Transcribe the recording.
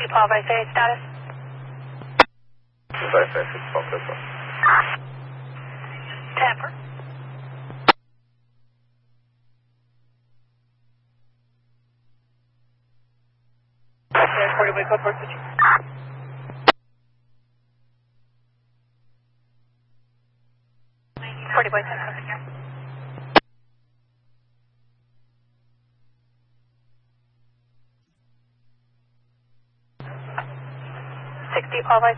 Paul by say status. By say 6 Paul Pistol. Tamper. Okay, 40 way code for switching. Boy, 10 something here. Paul by